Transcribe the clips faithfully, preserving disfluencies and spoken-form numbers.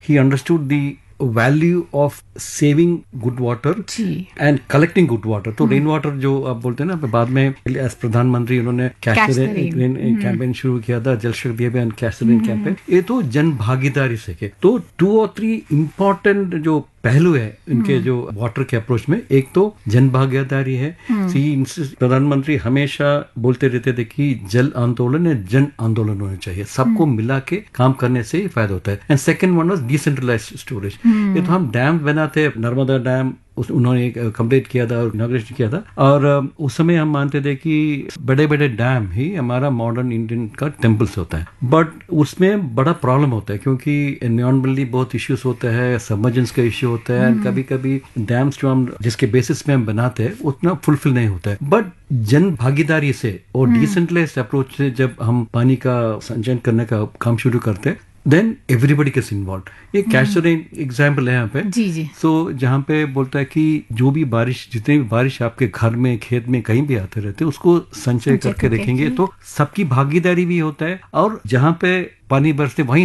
he understood the value of saving good water and collecting good water. तो rain water जो आप बोलते हैं ना, बाद में एज प्रधानमंत्री उन्होंने कैच द रेन कैंपेन शुरू किया था, जल शक्ति अभियान, कैच द रेन कैंपेन। ये तो जन भागीदारी से के तो टू और थ्री इम्पोर्टेंट जो पहलू है इनके जो वाटर के अप्रोच में, एक तो जन भागीदारी है। सी प्रधानमंत्री हमेशा बोलते रहते थे कि जल आंदोलन या जन आंदोलन होना चाहिए, सबको मिला के काम करने से ही फायदा होता है। And second one was decentralised storage. ये तो हम डैम बनाते, नर्मदा डैम उस उन्होंने कंप्लीट किया था और इनॉग्रेशन किया था, और उस समय हम मानते थे कि बड़े बड़े डैम ही हमारा मॉडर्न इंडियन का टेम्पल्स होता है। बट उसमें बड़ा प्रॉब्लम होता है क्योंकि एनवायरमेंटली बहुत इश्यूज होता है, सबमर्जेंस का इश्यू होता है, एंड कभी कभी डैम्स जो हम जिसके बेसिस पे हम बनाते हैं उतना फुलफिल नहीं होता है। बट जन भागीदारी से और डिसेंट्रलाइज्ड अप्रोच से जब हम पानी का संचयन करने का काम शुरू करते हैं, देन एवरीबडी गेट्स इन्वॉल्व। ये कैच द रेन एग्जाम्पल है यहाँ पे। जी जी। सो so, जहाँ पे बोलता है कि जो भी बारिश, जितनी भी बारिश आपके घर में, खेत में, कहीं भी आते रहते, उसको संचय करके रखेंगे तो सबकी भागीदारी भी होता है, और जहाँ पे पानी बरसते वहीं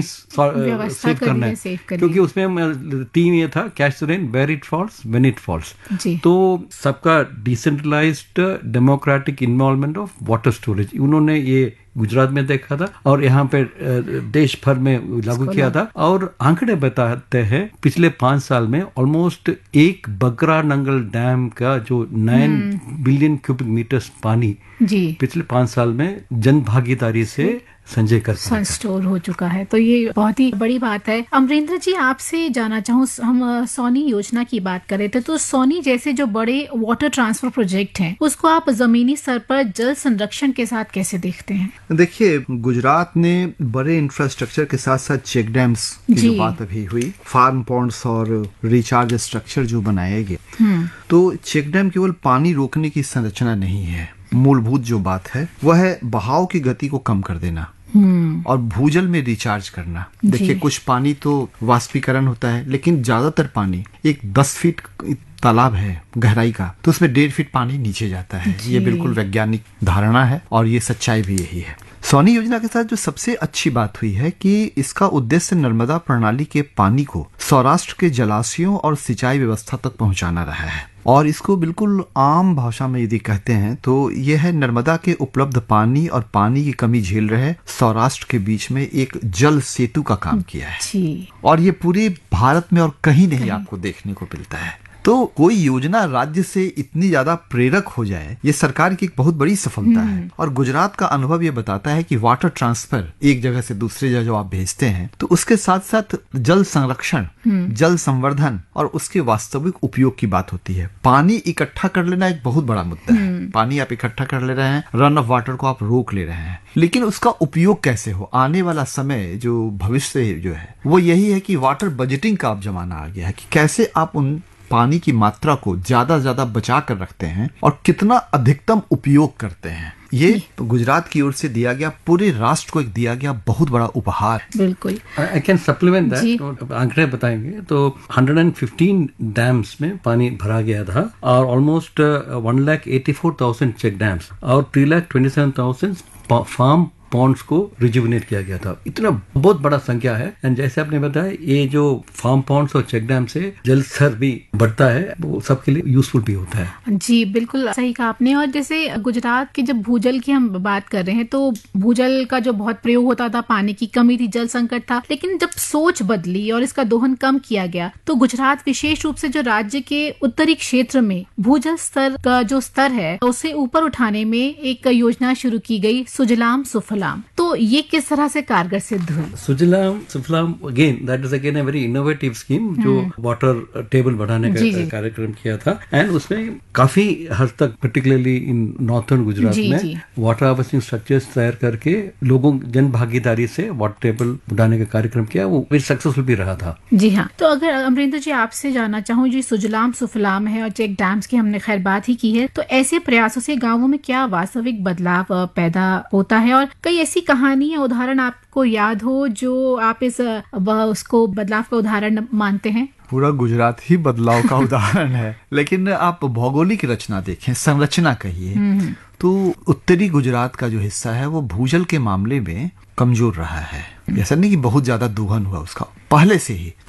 सेव करना है, क्योंकि उसमें तीन ये था, catch the rain, where it falls, when it falls. तो सबका decentralised democratic involvement of water storage उन्होंने ये गुजरात में देखा था और यहाँ पे देश भर में लागू किया था। और आंकड़े बताते हैं पिछले पांच साल में ऑलमोस्ट एक बकरा नंगल डैम का जो नाइन बिलियन क्यूबिक मीटर्स पानी जी पिछले पांच साल में जन भागीदारी से संजय कर स्टोर हो चुका है। तो ये बहुत ही बड़ी बात है। अमरेंद्र जी, आपसे जानना चाहूँ, हम सोनी योजना की बात कर रहे थे, तो सोनी जैसे जो बड़े वाटर ट्रांसफर प्रोजेक्ट हैं, उसको आप जमीनी स्तर पर जल संरक्षण के साथ कैसे देखते हैं? देखिए, गुजरात ने बड़े इंफ्रास्ट्रक्चर के साथ साथ चेक डैम्स की जो बात अभी हुई, फार्म पॉन्ड्स और रिचार्ज स्ट्रक्चर जो बनाए गए, तो चेक डैम केवल पानी रोकने की संरचना नहीं है। मूलभूत जो बात है वह है बहाव की गति को कम कर देना और भूजल में रिचार्ज करना। देखिए, कुछ पानी तो वाष्पीकरण होता है, लेकिन ज्यादातर पानी, एक दस फीट तालाब है गहराई का, तो उसमें डेढ़ फीट पानी नीचे जाता है। ये बिल्कुल वैज्ञानिक धारणा है और ये सच्चाई भी यही है। सोनी योजना के साथ जो सबसे अच्छी बात हुई है कि इसका उद्देश्य नर्मदा प्रणाली के पानी को सौराष्ट्र के जलाशयों और सिंचाई व्यवस्था तक पहुंचाना रहा है। और इसको बिल्कुल आम भाषा में यदि कहते हैं तो यह है नर्मदा के उपलब्ध पानी और पानी की कमी झेल रहे सौराष्ट्र के बीच में एक जल सेतु का काम किया है। और ये पूरे भारत में और कहीं नहीं आपको देखने को मिलता है। तो कोई योजना राज्य से इतनी ज्यादा प्रेरक हो जाए, ये सरकार की एक बहुत बड़ी सफलता है। और गुजरात का अनुभव ये बताता है कि वाटर ट्रांसफर एक जगह से दूसरी जगह जो आप भेजते हैं, तो उसके साथ साथ जल संरक्षण, जल संवर्धन और उसके वास्तविक उपयोग की बात होती है। पानी इकट्ठा कर लेना एक बहुत बड़ा मुद्दा है। पानी आप इकट्ठा कर ले रहे हैं, रन ऑफ वाटर को आप रोक ले रहे हैं, लेकिन उसका उपयोग कैसे हो? आने वाला समय जो भविष्य जो है वो यही है कि वाटर बजटिंग का अब जमाना आ गया है कि कैसे आप उन पानी की मात्रा को ज्यादा ज्यादा बचा कर रखते हैं और कितना अधिकतम उपयोग करते हैं। ये गुजरात की ओर से दिया गया, पूरे राष्ट्र को एक दिया गया बहुत बड़ा उपहार। बिल्कुल। आई कैन सप्लीमेंट दैट, आंकड़े बताएंगे तो एक सौ पंद्रह डैम्स में पानी भरा गया था और almost one lakh eighty four thousand check dams और three lakh twenty seven thousand farm Pond's को रिजुविनेट किया गया था। इतना बहुत बड़ा संख्या है। एंड जैसे आपने बताया, ये जो फार्म पॉन्ड्स और चेक डैम से जल स्तर भी बढ़ता है, वो सबके लिए यूजफुल भी होता है। जी बिल्कुल सही कहा आपने। और जैसे गुजरात के जब भूजल की हम बात कर रहे हैं, तो भूजल का जो बहुत प्रयोग होता था, पानी की कमी थी, जल संकट था, लेकिन जब सोच बदली और इसका दोहन कम किया गया, तो गुजरात विशेष रूप से जो राज्य के उत्तरी क्षेत्र में भूजल स्तर का जो स्तर है उसे ऊपर उठाने में एक योजना शुरू की गई, सुजलाम सुफलाम। तो ये किस तरह से कारगर सिद्ध हुई? सुजलाम सुफलाम again that is again a very innovative scheme जो वाटर टेबल बढ़ाने का कार्यक्रम किया था। एंड उसमें काफी हद तक पर्टिकुलरली इन नॉर्थर्न गुजरात में वाटर हार्वेस्टिंग स्ट्रक्चर्स तैयार करके लोगों जन भागीदारी से वाटर टेबल बढ़ाने का कार्यक्रम किया, वो वेरी सक्सेसफुल भी रहा था। जी हाँ। तो अगर अमरेंद्र जी आपसे जानना चाहूँ, जी सुजलाम सुफलाम है और चेक डैम्स की हमने खैर बात ही की है, तो ऐसे प्रयासों से गाँवों में क्या वास्तविक बदलाव पैदा होता है और कई ऐसी कहानी या उदाहरण आपको याद हो जो आप इस उसको बदलाव का उदाहरण मानते हैं? पूरा गुजरात ही बदलाव का उदाहरण है, लेकिन आप भौगोलिक रचना देखें, संरचना कहिए, तो उत्तरी गुजरात का जो हिस्सा है वो भूजल के मामले में कमजोर रहा है। ऐसा नहीं कि बहुत ज्यादा दोहन हुआ उसका, पहले से ही